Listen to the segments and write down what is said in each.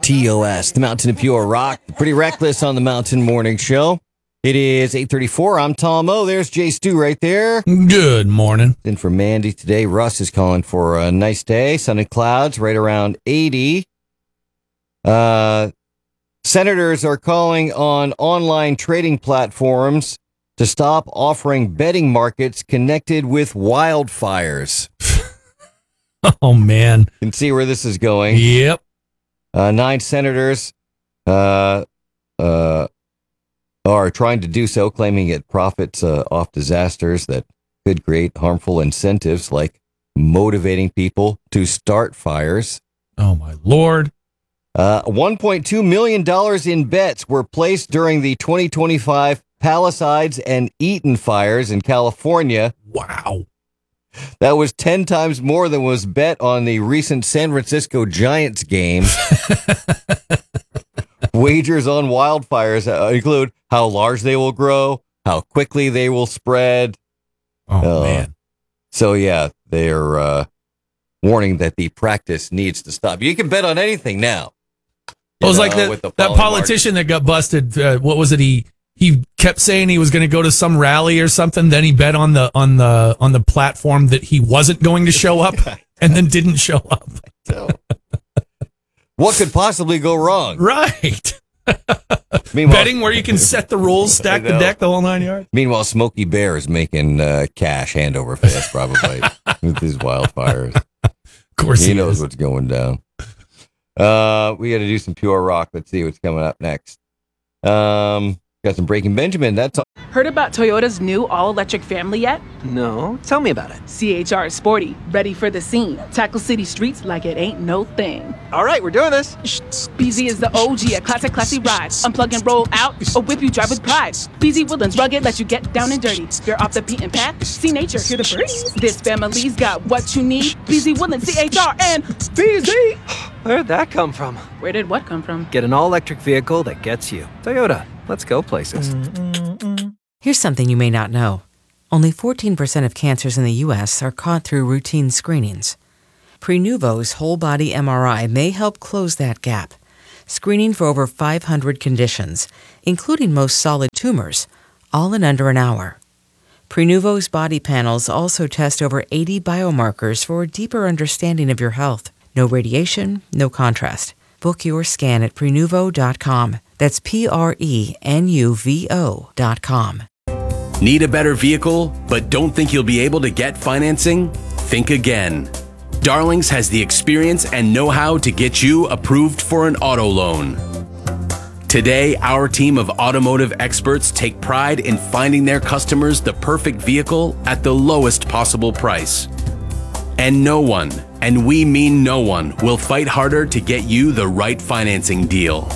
TOS, the Mountain of Pure Rock. Pretty Reckless on the Mountain Morning Show. It is 8:34. I'm Tom O. There's Jay Stu right there. Good morning. And for Mandy today, Russ is calling for a nice day. Sun and clouds right around 80. Senators are calling on online trading platforms to stop offering betting markets connected with wildfires. Oh, man. You can see where this is going. Yep. 9 senators are trying to do so, claiming it profits off disasters that could create harmful incentives like motivating people to start fires. Oh, my Lord. $1.2 million in bets were placed during the 2025 Palisades and Eaton fires in California. Wow. That was 10 times more than was bet on the recent San Francisco Giants game. Wagers on wildfires include how large they will grow, how quickly they will spread. Oh, man. So, yeah, they're warning that the practice needs to stop. You can bet on anything now. It was like that politician that got busted. What was it? He kept saying he was going to go to some rally or something. Then he bet on the platform that he wasn't going to show up, and then didn't show up. What could possibly go wrong? Right. Betting where you can set the rules, stack the deck, the whole 9 yards. Meanwhile, Smokey Bear is making cash hand over fist, probably, with these wildfires. Of course he knows what's going down. We got to do some pure rock. Let's see what's coming up next. Got some Breaking Benjamin. That's all. Heard about Toyota's new all-electric family yet? No, tell me about it. CHR is sporty, ready for the scene. Tackle city streets like it ain't no thing. All right, we're doing this. BZ is the OG, a classy ride. Unplug and roll out, or whip you drive with pride. BZ Woodlands rugged, let you get down and dirty. You're off the beaten path, see nature, hear the birds. This family's got what you need. BZ Woodlands, CHR, and BZ. Where'd that come from? Where did what come from? Get an all-electric vehicle that gets you. Toyota, let's go places. Here's something you may not know. Only 14% of cancers in the U.S. are caught through routine screenings. Prenuvo's whole-body MRI may help close that gap, screening for over 500 conditions, including most solid tumors, all in under an hour. Prenuvo's body panels also test over 80 biomarkers for a deeper understanding of your health. No radiation, no contrast. Book your scan at Prenuvo.com. That's Prenuvo.com. Need a better vehicle, but don't think you'll be able to get financing? Think again. Darlings has the experience and know-how to get you approved for an auto loan. Today, our team of automotive experts take pride in finding their customers the perfect vehicle at the lowest possible price. And no one, and we mean no one, will fight harder to get you the right financing deal.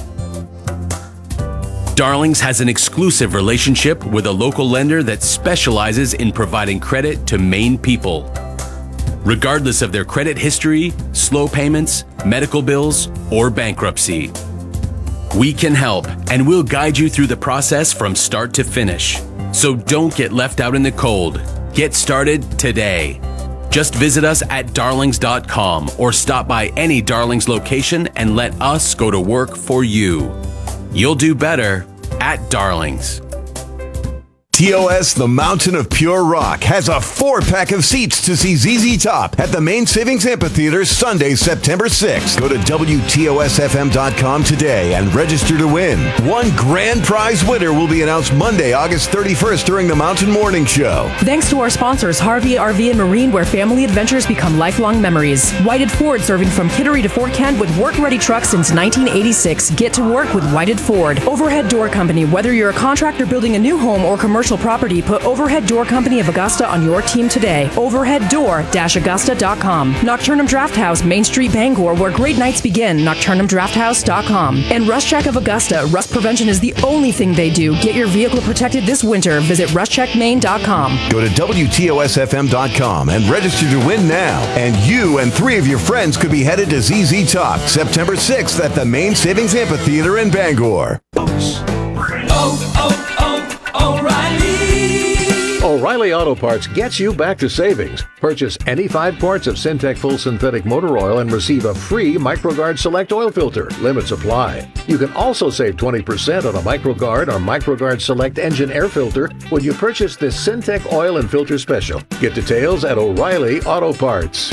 Darlings has an exclusive relationship with a local lender that specializes in providing credit to Maine people. Regardless of their credit history, slow payments, medical bills, or bankruptcy. We can help, and we'll guide you through the process from start to finish. So don't get left out in the cold. Get started today. Just visit us at darlings.com or stop by any Darlings location and let us go to work for you. You'll do better at Darlings. TOS, the Mountain of Pure Rock, has a 4-pack of seats to see ZZ Top at the Main Savings Amphitheater Sunday, September 6th. Go to WTOSFM.com today and register to win. One grand prize winner will be announced Monday, August 31st during the Mountain Morning Show. Thanks to our sponsors, Harvey RV and Marine, where family adventures become lifelong memories. Whited Ford, serving from Kittery to Fort Kent with work-ready trucks since 1986. Get to work with Whited Ford. Overhead Door Company, whether you're a contractor building a new home or commercial property, put Overhead Door Company of Augusta on your team today. Overheaddoor-augusta.com. Nocturnum Draft House, Main Street, Bangor, where great nights begin. NocturnumDraftHouse.com. And RustCheck of Augusta. Rust prevention is the only thing they do. Get your vehicle protected this winter. Visit RustCheckMaine.com. Go to WTOSFM.com and register to win now. And you and 3 of your friends could be headed to ZZ Top September 6th at the Main Savings Amphitheater in Bangor. O'Reilly. O'Reilly Auto Parts gets you back to savings. Purchase any 5 quarts of Syntec Full Synthetic Motor Oil and receive a free MicroGuard Select Oil Filter. Limits apply. You can also save 20% on a MicroGuard or MicroGuard Select Engine Air Filter when you purchase this Syntec Oil and Filter Special. Get details at O'Reilly Auto Parts.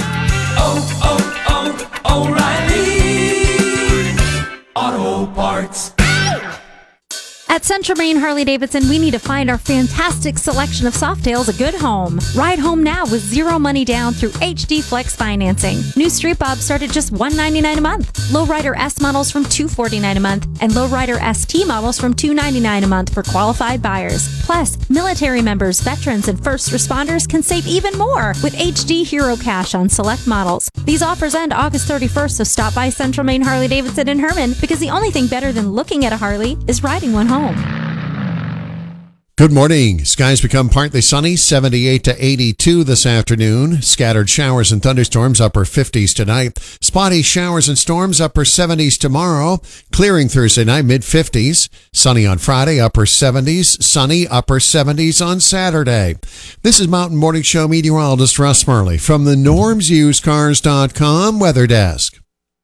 O'Reilly Auto Parts. At Central Maine Harley-Davidson, we need to find our fantastic selection of Softails a good home. Ride home now with zero money down through HD Flex financing. New Street Bobs start at just $199 a month. Lowrider S models from $249 a month, and Lowrider ST models from $299 a month for qualified buyers. Plus, military members, veterans, and first responders can save even more with HD Hero Cash on select models. These offers end August 31st, so stop by Central Maine Harley-Davidson in Herman, because the only thing better than looking at a Harley is riding one home. Good morning. Skies become partly sunny, 78 to 82 this afternoon. Scattered showers and thunderstorms, upper 50s tonight. Spotty showers and storms, upper 70s tomorrow. Clearing Thursday night, mid-50s. Sunny on Friday, upper 70s. Sunny, upper 70s on Saturday. This is Mountain Morning Show meteorologist Russ Murley from the NormsUseCars.com Weather Desk.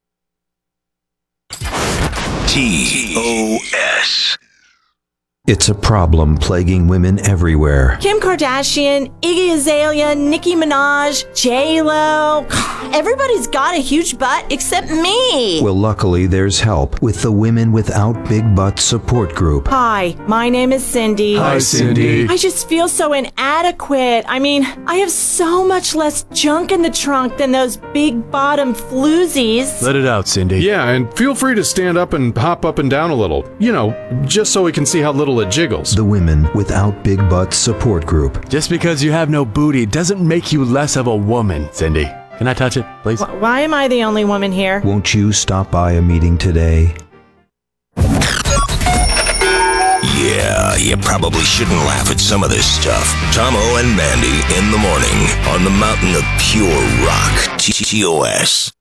TOS. It's a problem plaguing women everywhere. Kim Kardashian, Iggy Azalea, Nicki Minaj, J-Lo. Everybody's got a huge butt except me. Well, luckily, there's help with the Women Without Big Butts support group. Hi, my name is Cindy. Hi, Cindy. I just feel so inadequate. I mean, I have so much less junk in the trunk than those big bottom floozies. Let it out, Cindy. Yeah, and feel free to stand up and hop up and down a little. You know, just so we can see how little it jiggles. The Women Without Big Butts support group. Just because you have no booty doesn't make you less of a woman, Cindy. Can I touch it, please? Why am I the only woman here? Won't you stop by a meeting today? Yeah, you probably shouldn't laugh at some of this stuff. Tomo and Mandy in the morning on the Mountain of Pure Rock. TOS.